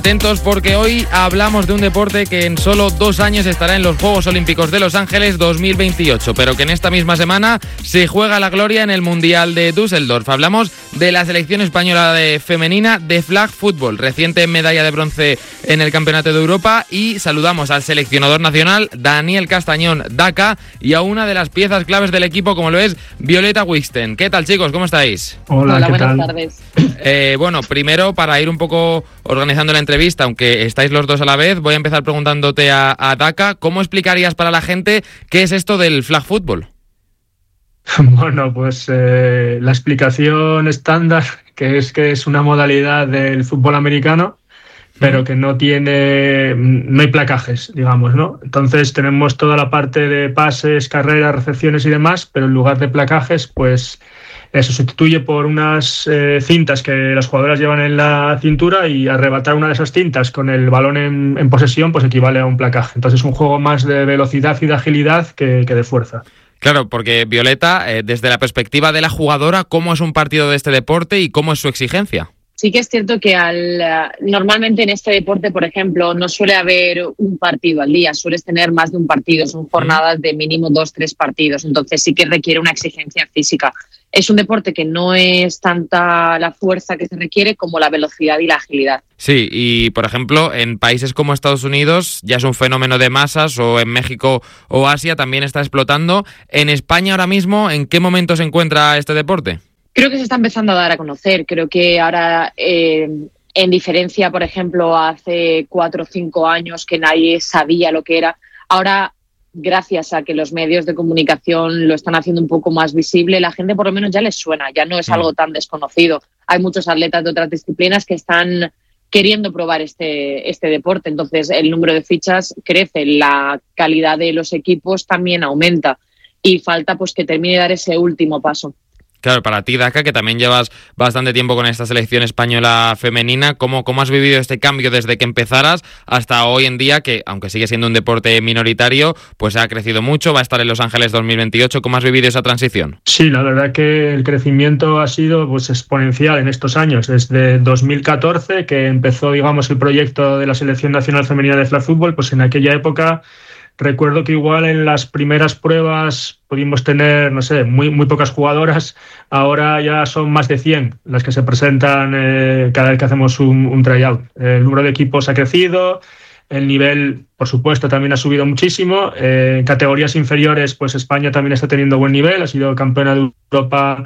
Atentos porque hoy hablamos de un deporte que en solo 2 años estará en los Juegos Olímpicos de Los Ángeles 2028, pero que en esta misma semana se juega la gloria en el Mundial de Düsseldorf. Hablamos de la selección española femenina de flag football, reciente medalla de bronce en el Campeonato de Europa, y saludamos al seleccionador nacional Daniel Castañón Daka y a una de las piezas claves del equipo como lo es Violeta Wiksten. ¿Qué tal, chicos? ¿Cómo estáis? Hola, ¿qué buenas tal? tardes. Bueno, primero, para ir un poco organizando la entrevista, aunque estáis los dos a la vez, voy a empezar preguntándote a Daka, ¿cómo explicarías para la gente qué es esto del flag football? Bueno, pues la explicación estándar, que es una modalidad del fútbol americano, pero que no hay placajes, digamos, ¿no? Entonces tenemos toda la parte de pases, carreras, recepciones y demás, pero en lugar de placajes, pues se sustituye por unas cintas que las jugadoras llevan en la cintura, y arrebatar una de esas cintas con el balón en posesión pues equivale a un placaje. Entonces es un juego más de velocidad y de agilidad que de fuerza. Claro, porque Violeta, desde la perspectiva de la jugadora, ¿cómo es un partido de este deporte y cómo es su exigencia? Sí que es cierto que normalmente en este deporte, por ejemplo, no suele haber un partido al día, sueles tener más de un partido, son jornadas de mínimo 2-3 partidos, entonces sí que requiere una exigencia física. Es un deporte que no es tanta la fuerza que se requiere como la velocidad y la agilidad. Sí, y por ejemplo, en países como Estados Unidos ya es un fenómeno de masas, o en México o Asia también está explotando. En España ahora mismo, ¿en qué momento se encuentra este deporte? Creo que se está empezando a dar a conocer. Creo que ahora, en diferencia, por ejemplo, hace 4 o 5 años que nadie sabía lo que era, ahora, gracias a que los medios de comunicación lo están haciendo un poco más visible, la gente por lo menos ya les suena, ya no es algo tan desconocido. Hay muchos atletas de otras disciplinas que están queriendo probar este deporte, entonces el número de fichas crece, la calidad de los equipos también aumenta y falta pues que termine de dar ese último paso. Claro, para ti, Daka, que también llevas bastante tiempo con esta selección española femenina, ¿cómo has vivido este cambio desde que empezaras hasta hoy en día, que aunque sigue siendo un deporte minoritario, pues ha crecido mucho, va a estar en Los Ángeles 2028? ¿Cómo has vivido esa transición? Sí, la verdad que el crecimiento ha sido pues exponencial en estos años. Desde 2014, que empezó, digamos, el proyecto de la Selección Nacional Femenina de Flag Football, pues en aquella época recuerdo que igual en las primeras pruebas pudimos tener, no sé, muy pocas jugadoras. Ahora ya son más de 100 las que se presentan cada vez que hacemos un tryout. El número de equipos ha crecido, el nivel, por supuesto, también ha subido muchísimo. En categorías inferiores, pues España también está teniendo buen nivel, ha sido campeona de Europa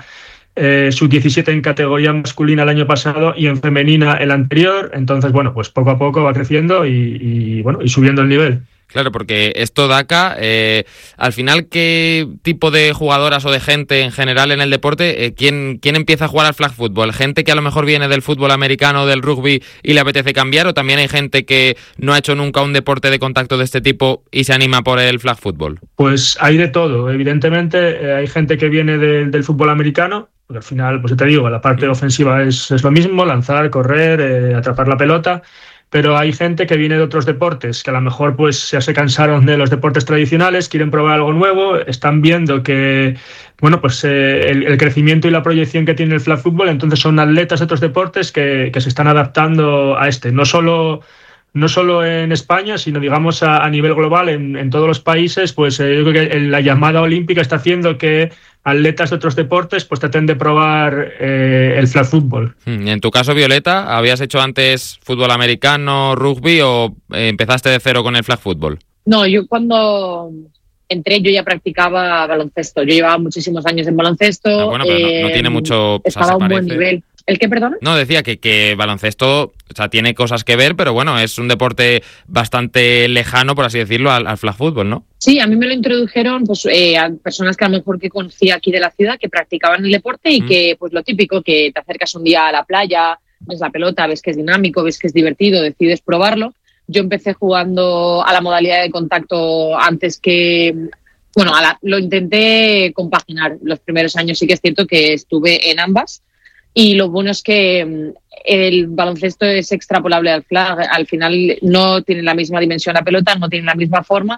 sub-17 en categoría masculina el año pasado y en femenina el anterior. Entonces, bueno, pues poco a poco va creciendo y subiendo el nivel. Claro, porque esto, Daka, al final, ¿qué tipo de jugadoras o de gente en general en el deporte, quién empieza a jugar al flag football? ¿Gente que a lo mejor viene del fútbol americano o del rugby y le apetece cambiar, o también hay gente que no ha hecho nunca un deporte de contacto de este tipo y se anima por el flag football? Pues hay de todo. Evidentemente hay gente que viene del fútbol americano, porque al final, pues te digo, la parte ofensiva es lo mismo, lanzar, correr, atrapar la pelota. Pero hay gente que viene de otros deportes, que a lo mejor pues ya se cansaron de los deportes tradicionales, quieren probar algo nuevo, están viendo que bueno, pues el crecimiento y la proyección que tiene el flag football, entonces son atletas de otros deportes que se están adaptando a este. No solo en España, sino digamos a nivel global, en todos los países, pues yo creo que la llamada olímpica está haciendo que atletas de otros deportes pues traten de probar el flag football. En tu caso, Violeta, ¿habías hecho antes fútbol americano, rugby, o empezaste de cero con el flag football? No, yo cuando entré yo ya practicaba baloncesto. Yo llevaba muchísimos años en baloncesto. Bueno, pero no tiene mucho... Estaba a un buen nivel. ¿El qué, perdón? No, decía que baloncesto, o sea, tiene cosas que ver, pero bueno, es un deporte bastante lejano, por así decirlo, al flag football, ¿no? Sí, a mí me lo introdujeron pues a personas que a lo mejor que conocía aquí de la ciudad, que practicaban el deporte y que, pues lo típico, que te acercas un día a la playa, ves la pelota, ves que es dinámico, ves que es divertido, decides probarlo. Yo empecé jugando a la modalidad de contacto antes que... Bueno, lo intenté compaginar. Los primeros años sí que es cierto que estuve en ambas. Y lo bueno es que el baloncesto es extrapolable al flag. Al final no tiene la misma dimensión la pelota, no tiene la misma forma,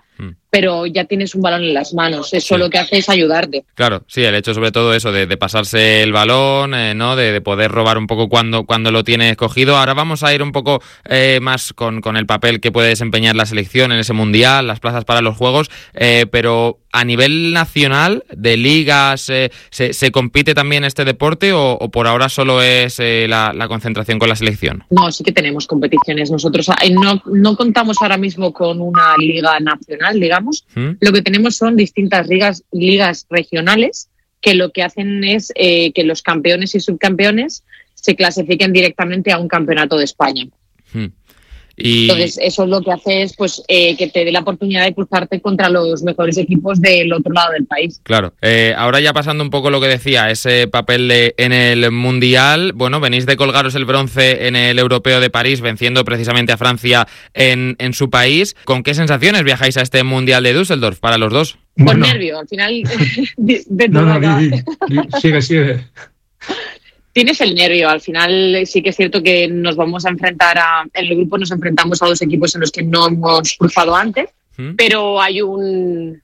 pero ya tienes un balón en las manos. Eso Sí. lo que hace es ayudarte. Claro, sí, el hecho sobre todo eso de pasarse el balón, ¿no? De poder robar un poco cuando lo tienes cogido. Ahora vamos a ir un poco más con el papel que puede desempeñar la selección en ese mundial, las plazas para los Juegos, pero a nivel nacional, de ligas, ¿se compite también este deporte o por ahora solo es la concentración con la selección? No, sí que tenemos competiciones. Nosotros no contamos ahora mismo con una liga nacional, digamos. Lo que tenemos son distintas ligas regionales que lo que hacen es que los campeones y subcampeones se clasifiquen directamente a un campeonato de España. Entonces, eso lo que hace es pues que te dé la oportunidad de cruzarte contra los mejores equipos del otro lado del país. Claro. Ahora ya pasando un poco lo que decía, ese papel en el Mundial, bueno, venís de colgaros el bronce en el Europeo de París, venciendo precisamente a Francia en su país. ¿Con qué sensaciones viajáis a este Mundial de Düsseldorf para los dos? Con nervio, al final de todo. Sigue. Tienes el nervio, al final sí que es cierto que nos vamos a enfrentar en el grupo nos enfrentamos a dos equipos en los que no hemos cruzado antes, pero hay un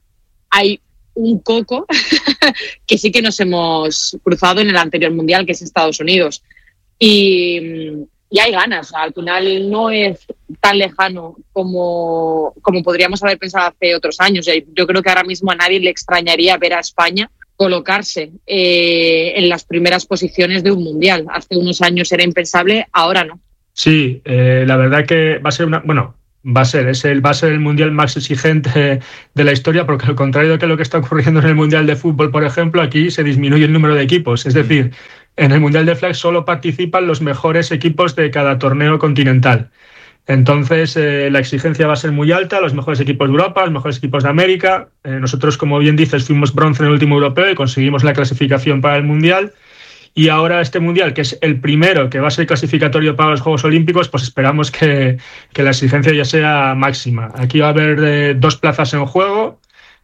coco que sí que nos hemos cruzado en el anterior mundial, que es Estados Unidos. Y hay ganas, al final no es tan lejano como podríamos haber pensado hace otros años. Yo creo que ahora mismo a nadie le extrañaría ver a España colocarse en las primeras posiciones de un mundial. Hace unos años era impensable, ahora no. Sí, la verdad que va a ser va a ser el mundial más exigente de la historia, porque al contrario de lo que está ocurriendo en el mundial de fútbol, por ejemplo, aquí se disminuye el número de equipos. Es decir, en el mundial de flag solo participan los mejores equipos de cada torneo continental. Entonces, la exigencia va a ser muy alta, los mejores equipos de Europa, los mejores equipos de América. Nosotros, como bien dices, fuimos bronce en el último europeo y conseguimos la clasificación para el Mundial. Y ahora este Mundial, que es el primero que va a ser clasificatorio para los Juegos Olímpicos, pues esperamos que la exigencia ya sea máxima. Aquí va a haber 2 plazas en juego.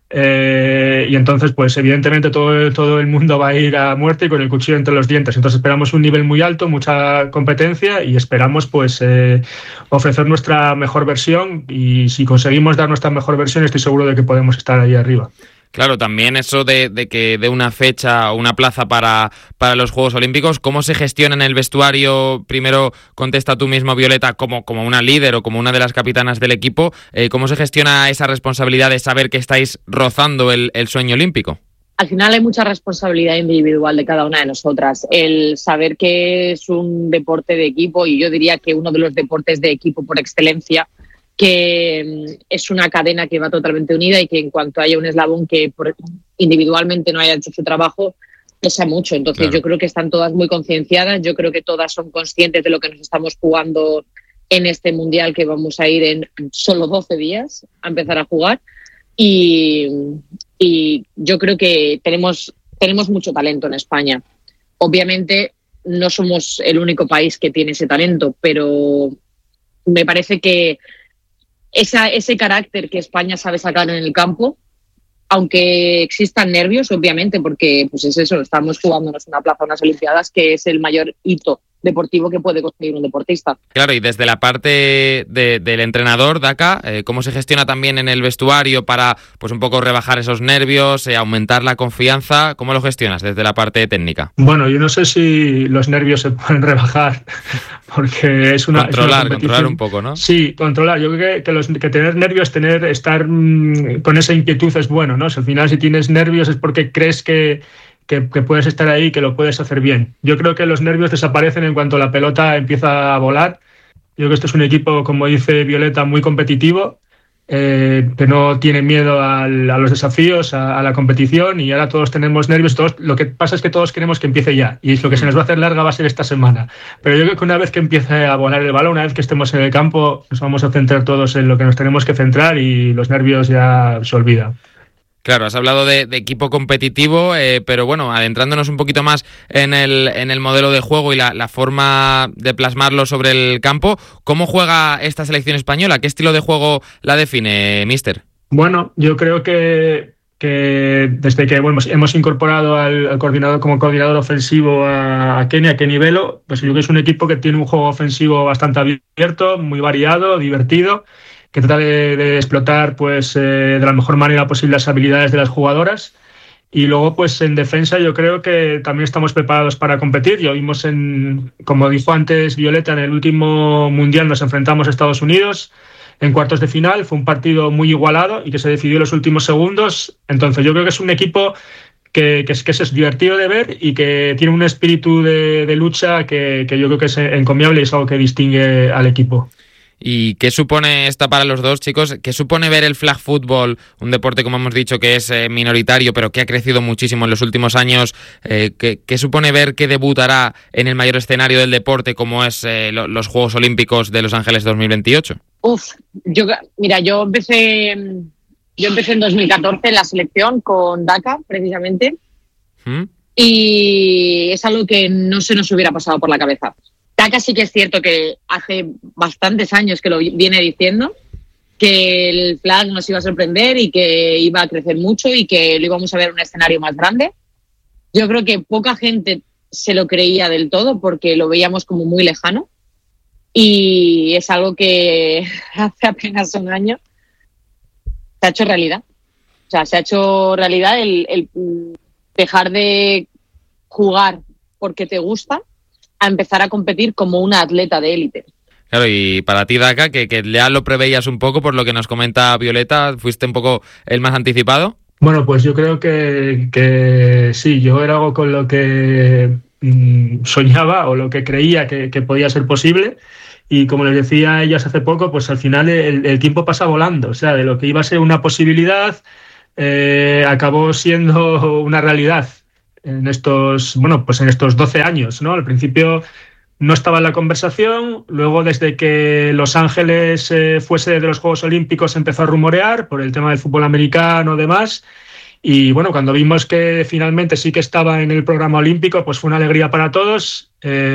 Y entonces, pues evidentemente todo el mundo va a ir a muerte y con el cuchillo entre los dientes. Entonces esperamos un nivel muy alto, mucha competencia y esperamos pues ofrecer nuestra mejor versión, y si conseguimos dar nuestra mejor versión estoy seguro de que podemos estar ahí arriba. Claro, también eso de que de una fecha o una plaza para los Juegos Olímpicos, ¿cómo se gestiona en el vestuario? Primero contesta tú mismo, Violeta, como una líder o como una de las capitanas del equipo, ¿cómo se gestiona esa responsabilidad de saber que estáis rozando el sueño olímpico? Al final hay mucha responsabilidad individual de cada una de nosotras. El saber que es un deporte de equipo, y yo diría que uno de los deportes de equipo por excelencia, que es una cadena que va totalmente unida y que en cuanto haya un eslabón que individualmente no haya hecho su trabajo, pesa mucho. Entonces claro, yo creo que están todas muy concienciadas, yo creo que todas son conscientes de lo que nos estamos jugando en este mundial, que vamos a ir en solo 12 días a empezar a jugar, y yo creo que tenemos mucho talento en España. Obviamente no somos el único país que tiene ese talento, pero me parece que ese carácter que España sabe sacar en el campo, aunque existan nervios, obviamente, porque pues es eso, estamos jugándonos una plaza, unas Olimpiadas, que es el mayor hito deportivo que puede conseguir un deportista. Claro, y desde la parte del entrenador, Daka, ¿cómo se gestiona también en el vestuario para pues un poco rebajar esos nervios, aumentar la confianza? ¿Cómo lo gestionas desde la parte técnica? Bueno, yo no sé si los nervios se pueden rebajar, porque es una controlar un poco, ¿no? Sí, controlar. Yo creo que tener nervios, estar con esa inquietud es bueno, ¿no? Si al final, si tienes nervios es porque crees que puedes estar ahí, que lo puedes hacer bien. Yo creo que los nervios desaparecen en cuanto la pelota empieza a volar. Yo creo que este es un equipo, como dice Violeta, muy competitivo, que no tiene miedo a los desafíos, a la competición, y ahora todos tenemos nervios. Lo que pasa es que todos queremos que empiece ya, y lo que se nos va a hacer larga va a ser esta semana. Pero yo creo que una vez que empiece a volar el balón, una vez que estemos en el campo, nos vamos a centrar todos en lo que nos tenemos que centrar y los nervios ya se olvidan. Claro, has hablado de equipo competitivo, pero bueno, adentrándonos un poquito más en el modelo de juego y la forma de plasmarlo sobre el campo, ¿cómo juega esta selección española? ¿Qué estilo de juego la define, míster? Bueno, yo creo que desde que hemos incorporado al coordinador como coordinador ofensivo a Kenny Velo, pues yo creo que es un equipo que tiene un juego ofensivo bastante abierto, muy variado, divertido, que trata de explotar pues de la mejor manera posible las habilidades de las jugadoras. Y luego, pues en defensa yo creo que también estamos preparados para competir. Ya vimos, como dijo antes Violeta, en el último Mundial nos enfrentamos a Estados Unidos en cuartos de final. Fue un partido muy igualado y que se decidió en los últimos segundos. Entonces yo creo que es un equipo que es divertido de ver y que tiene un espíritu de lucha que yo creo que es encomiable y es algo que distingue al equipo. ¿Y qué supone esta para los dos, chicos? ¿Qué supone ver el flag football, un deporte, como hemos dicho, que es minoritario, pero que ha crecido muchísimo en los últimos años? ¿Qué supone ver que debutará en el mayor escenario del deporte, como es los Juegos Olímpicos de Los Ángeles 2028? Yo empecé en 2014 en la selección con Dhaka, precisamente, y es algo que no se nos hubiera pasado por la cabeza. Dhaka sí que es cierto que hace bastantes años que lo viene diciendo, que el flag nos iba a sorprender y que iba a crecer mucho y que lo íbamos a ver en un escenario más grande. Yo creo que poca gente se lo creía del todo porque lo veíamos como muy lejano y es algo que hace apenas un año se ha hecho realidad. O sea, se ha hecho realidad el dejar de jugar porque te gusta a empezar a competir como una atleta de élite. Claro, y para ti, Dhaka, que ya lo preveías un poco por lo que nos comenta Violeta, ¿fuiste un poco el más anticipado? Bueno, pues yo creo que sí, yo era algo con lo que soñaba o lo que creía que podía ser posible. Y como les decía a ellas hace poco, pues al final el tiempo pasa volando. O sea, de lo que iba a ser una posibilidad, acabó siendo una realidad en estos 12 años, ¿no? Al principio no estaba en la conversación, luego desde que Los Ángeles fue sede de los Juegos Olímpicos empezó a rumorear por el tema del fútbol americano y demás, y bueno, cuando vimos que finalmente sí que estaba en el programa olímpico, pues fue una alegría para todos,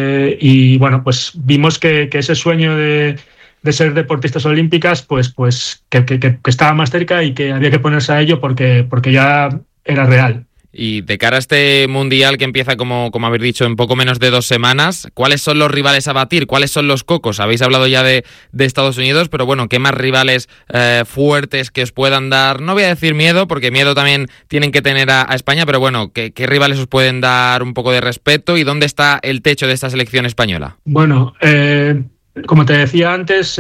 y bueno, pues vimos que ese sueño de ser deportistas olímpicas, pues que estaba más cerca y que había que ponerse a ello porque ya era real. Y de cara a este Mundial que empieza, como habéis dicho, en poco menos de 2 semanas, ¿cuáles son los rivales a batir? ¿Cuáles son los cocos? Habéis hablado ya de Estados Unidos, pero bueno, ¿qué más rivales fuertes que os puedan dar? No voy a decir miedo, porque miedo también tienen que tener a España, pero bueno, ¿qué rivales os pueden dar un poco de respeto? ¿Y dónde está el techo de esta selección española? Bueno, como te decía antes,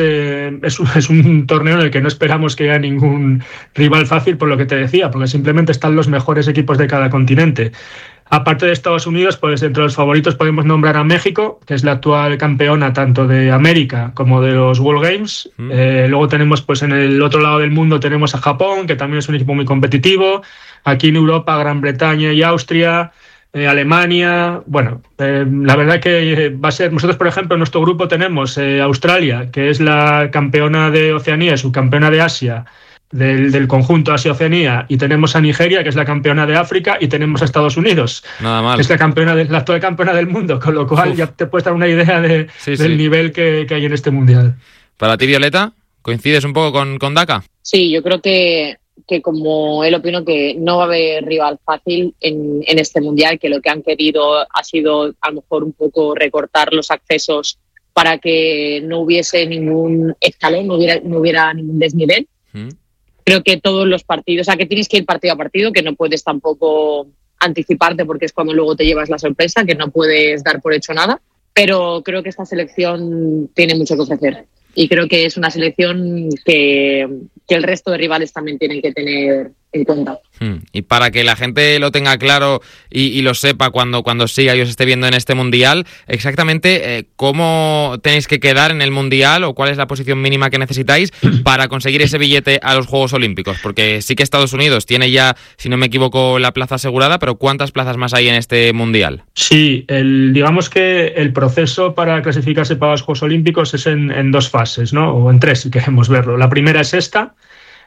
es un torneo en el que no esperamos que haya ningún rival fácil, por lo que te decía, porque simplemente están los mejores equipos de cada continente. Aparte de Estados Unidos, pues entre los favoritos podemos nombrar a México, que es la actual campeona tanto de América como de los World Games. Luego tenemos, pues en el otro lado del mundo tenemos a Japón, que también es un equipo muy competitivo. Aquí en Europa, Gran Bretaña y Austria. Alemania, bueno, la verdad que va a ser, nosotros por ejemplo en nuestro grupo tenemos Australia, que es la campeona de Oceanía, subcampeona de Asia, del conjunto Asia-Oceanía, y tenemos a Nigeria, que es la campeona de África, y tenemos a Estados Unidos, nada mal, que es la actual campeona del mundo, con lo cual ya te puedes dar una idea del nivel que hay en este mundial. Para ti, Violeta, ¿coincides un poco con Dhaka? Sí, yo creo que como él opino que no va a haber rival fácil en este mundial, que lo que han querido ha sido a lo mejor un poco recortar los accesos para que no hubiese ningún escalón, no hubiera ningún desnivel. Creo que todos los partidos, o sea, que tienes que ir partido a partido, que no puedes tampoco anticiparte porque es cuando luego te llevas la sorpresa, que no puedes dar por hecho nada, pero creo que esta selección tiene mucho que ofrecer. Y creo que es una selección que el resto de rivales también tienen que tener en cuenta. Y para que la gente lo tenga claro y lo sepa cuando siga y os esté viendo en este Mundial, exactamente cómo tenéis que quedar en el Mundial o cuál es la posición mínima que necesitáis para conseguir ese billete a los Juegos Olímpicos. Porque sí que Estados Unidos tiene ya, si no me equivoco, la plaza asegurada, pero ¿cuántas plazas más hay en este Mundial? Sí, digamos que el proceso para clasificarse para los Juegos Olímpicos es en 2 fases, ¿no? O en 3, si queremos verlo. La primera es esta.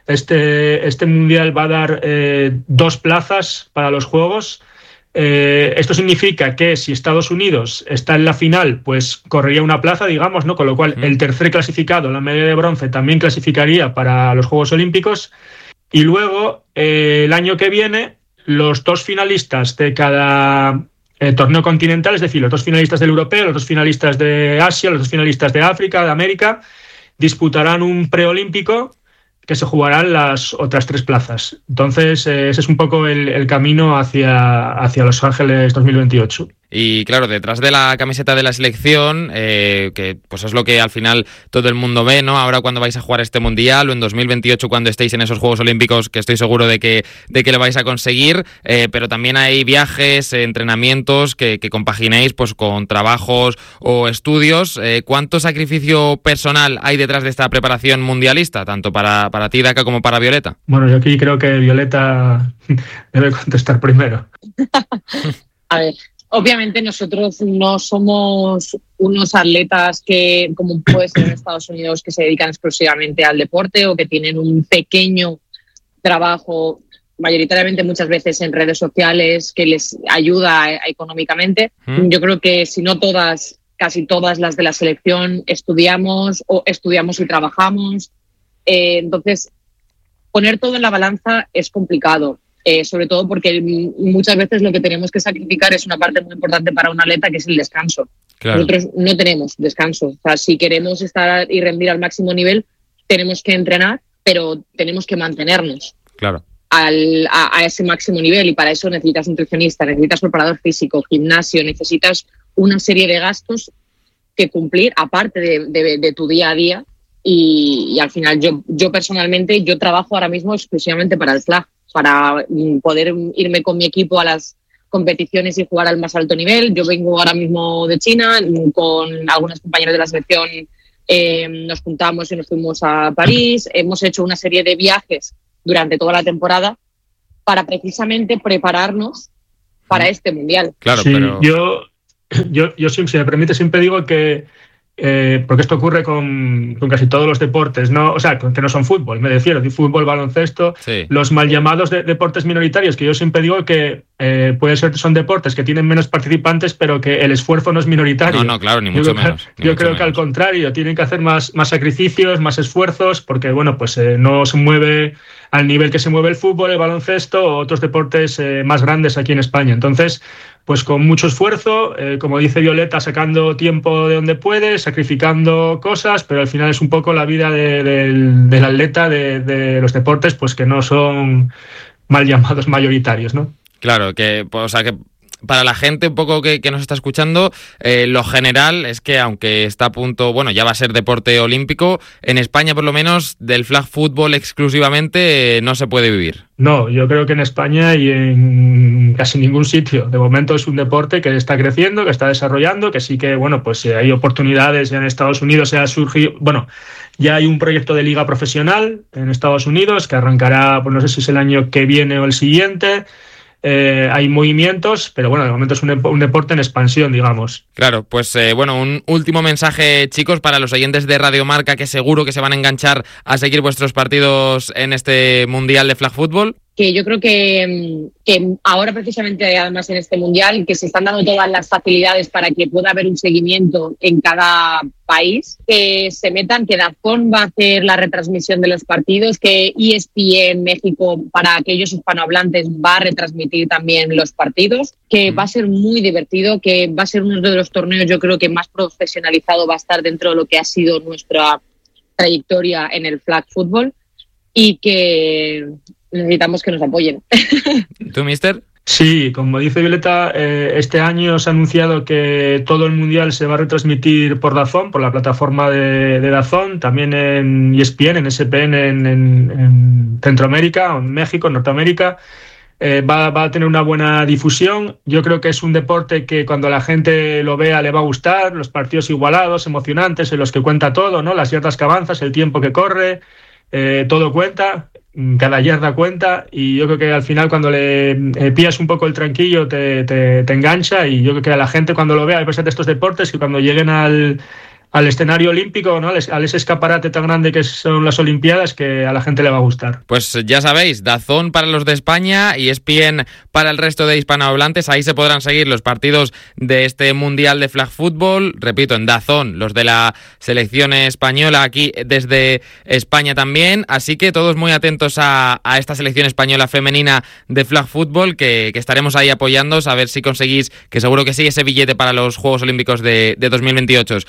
Este mundial va a dar 2 plazas para los Juegos. Esto significa que si Estados Unidos está en la final, pues correría una plaza, digamos, ¿no? Con lo cual el tercer clasificado, la medalla de bronce, también clasificaría para los Juegos Olímpicos. Y luego, el año que viene, los 2 finalistas de cada torneo continental, es decir, los 2 finalistas del europeo, los 2 finalistas de Asia, los 2 finalistas de África, de América, disputarán un preolímpico que se jugarán las otras 3 plazas. Entonces, ese es un poco el camino hacia Los Ángeles 2028. Y claro, detrás de la camiseta de la selección, que pues es lo que al final todo el mundo ve, ¿no? Ahora cuando vais a jugar este Mundial o en 2028 cuando estéis en esos Juegos Olímpicos, que estoy seguro de que lo vais a conseguir, pero también hay viajes, entrenamientos que compaginéis pues con trabajos o estudios. ¿Cuánto sacrificio personal hay detrás de esta preparación mundialista, tanto para ti, Daka, como para Violeta? Bueno, yo aquí creo que Violeta debe contestar primero. A ver, obviamente nosotros no somos unos atletas que, como puede ser en Estados Unidos, que se dedican exclusivamente al deporte o que tienen un pequeño trabajo, mayoritariamente muchas veces en redes sociales, que les ayuda económicamente. Yo creo que si no todas, casi todas las de la selección estudiamos y trabajamos. Entonces, poner todo en la balanza es complicado. Sobre todo porque muchas veces lo que tenemos que sacrificar es una parte muy importante para un atleta, que es el descanso. Claro. Nosotros no tenemos descanso. O sea, si queremos estar y rendir al máximo nivel, tenemos que entrenar, pero tenemos que mantenernos a ese máximo nivel, y para eso necesitas nutricionista, necesitas preparador físico, gimnasio, necesitas una serie de gastos que cumplir aparte de tu día a día, y al final yo personalmente trabajo ahora mismo exclusivamente para el FLAG, para poder irme con mi equipo a las competiciones y jugar al más alto nivel. Yo vengo ahora mismo de China, con algunas compañeras de la selección nos juntamos y nos fuimos a París. Hemos hecho una serie de viajes durante toda la temporada para precisamente prepararnos para este Mundial. Claro, sí, pero yo si me permite, siempre digo que porque esto ocurre con casi todos los deportes, ¿no? O sea, que no son fútbol, me refiero, de fútbol, baloncesto, sí. Los mal llamados deportes minoritarios, que yo siempre digo que son deportes que tienen menos participantes, pero que el esfuerzo no es minoritario. No, claro, ni mucho menos. Yo creo que al contrario, tienen que hacer más sacrificios, más esfuerzos, porque bueno, pues no se mueve al nivel que se mueve el fútbol, el baloncesto o otros deportes más grandes aquí en España. Entonces, pues con mucho esfuerzo, como dice Violeta, sacando tiempo de donde puede, sacrificando cosas, pero al final es un poco la vida del atleta de los deportes, pues que no son mal llamados mayoritarios, ¿no? Claro, que para la gente un poco que nos está escuchando, lo general es que aunque está a punto, bueno, ya va a ser deporte olímpico, en España por lo menos del flag fútbol exclusivamente no se puede vivir. No, yo creo que en España y en casi ningún sitio. De momento es un deporte que está creciendo, que está desarrollando, que sí que, bueno, pues hay oportunidades. Ya en Estados Unidos se ha surgido, bueno, ya hay un proyecto de liga profesional en Estados Unidos que arrancará, pues no sé si es el año que viene o el siguiente. Hay movimientos, pero bueno, de momento es un deporte en expansión, digamos. Claro, pues bueno, un último mensaje, chicos, para los oyentes de Radio Marca, que seguro que se van a enganchar a seguir vuestros partidos en este Mundial de Flag Football. Que yo creo que ahora precisamente, además en este Mundial, que se están dando todas las facilidades para que pueda haber un seguimiento en cada país, que se metan, que DAZN va a hacer la retransmisión de los partidos, que ESPN México, para aquellos hispanohablantes, va a retransmitir también los partidos, que va a ser muy divertido, que va a ser uno de los torneos, yo creo que más profesionalizado va a estar dentro de lo que ha sido nuestra trayectoria en el flag football, y que necesitamos que nos apoyen. ¿Tú, mister? Sí, como dice Violeta, este año se ha anunciado que todo el Mundial se va a retransmitir por DAZN, por la plataforma de DAZN, también en ESPN, en ESPN en Centroamérica, en México, en Norteamérica. Va a tener una buena difusión. Yo creo que es un deporte que cuando la gente lo vea le va a gustar, los partidos igualados, emocionantes, en los que cuenta todo, ¿no? Las yardas que avanzas, el tiempo que corre, todo cuenta. Cada yarda cuenta, y yo creo que al final cuando le pillas un poco el tranquillo te engancha, y yo creo que a la gente cuando lo vea, a pesar de estos deportes, que cuando lleguen al escenario olímpico, ¿no? A ese escaparate tan grande que son las Olimpiadas, que a la gente le va a gustar. Pues ya sabéis, DAZN para los de España y ESPN para el resto de hispanohablantes. Ahí se podrán seguir los partidos de este Mundial de Flag Football. Repito, en DAZN, los de la selección española aquí desde España también. Así que todos muy atentos a esta selección española femenina de Flag Football, que estaremos ahí apoyándoos a ver si conseguís, que seguro que sí, ese billete para los Juegos Olímpicos de 2028.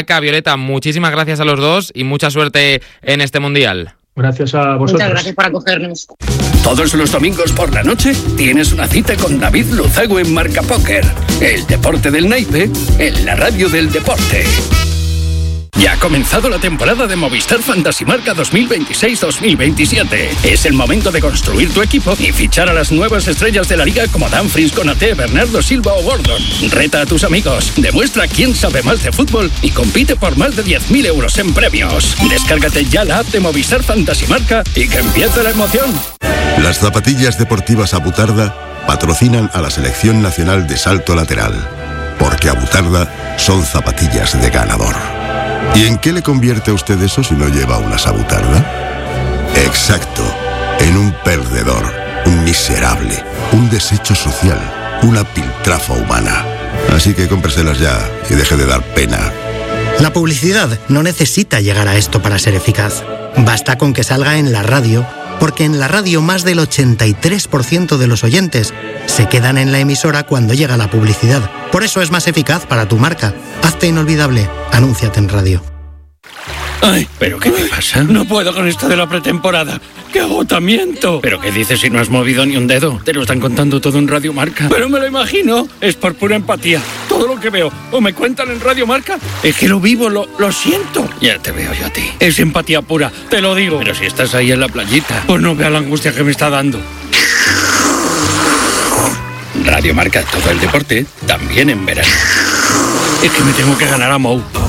Marca. Violeta, muchísimas gracias a los dos y mucha suerte en este Mundial. Gracias a vosotros. Muchas gracias por acogernos. Todos los domingos por la noche tienes una cita con David Luzago en Marca Póker. El deporte del naipe en la radio del deporte. Ya ha comenzado la temporada de Movistar Fantasy Marca 2026-2027. Es el momento de construir tu equipo y fichar a las nuevas estrellas de la liga como Dumfries, Konaté, Bernardo Silva o Gordon. Reta a tus amigos, demuestra quién sabe más de fútbol y compite por más de 10.000 euros en premios. Descárgate ya la app de Movistar Fantasy Marca y que empiece la emoción. Las zapatillas deportivas Abutarda patrocinan a la Selección Nacional de Salto Lateral, porque Abutarda son zapatillas de ganador. ¿Y en qué le convierte a usted eso si no lleva una Abutarda? Exacto, en un perdedor, un miserable, un desecho social, una piltrafa humana. Así que cómpreselas ya y deje de dar pena. La publicidad no necesita llegar a esto para ser eficaz. Basta con que salga en la radio, porque en la radio más del 83% de los oyentes se quedan en la emisora cuando llega la publicidad. Por eso es más eficaz para tu marca. Hazte inolvidable. Anúnciate en radio. Ay, ¿pero qué te pasa? No puedo con esto de la pretemporada. ¡Qué agotamiento! ¿Pero qué dices si no has movido ni un dedo? Te lo están contando todo en Radio Marca. Pero me lo imagino. Es por pura empatía. Todo lo que veo o me cuentan en Radio Marca es que lo vivo, lo siento. Ya te veo yo a ti. Es empatía pura, te lo digo. Pero si estás ahí en la playita, pues no veas la angustia que me está dando. Radio Marca, todo el deporte, también en verano. Es que me tengo que ganar a Mou.